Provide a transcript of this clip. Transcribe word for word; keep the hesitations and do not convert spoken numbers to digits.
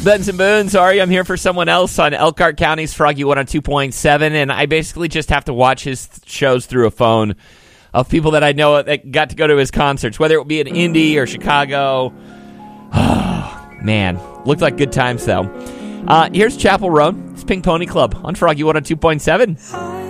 Benson Boone, sorry, I'm here for someone else on Elkhart County's Froggy one oh two point seven, and I basically just have to watch his shows through a phone of people that I know that got to go to his concerts, whether it be in Indy or Chicago. Oh, man. Looked like good times, though. Uh, here's Chapel Roan. It's Pink Pony Club on Froggy one oh two point seven.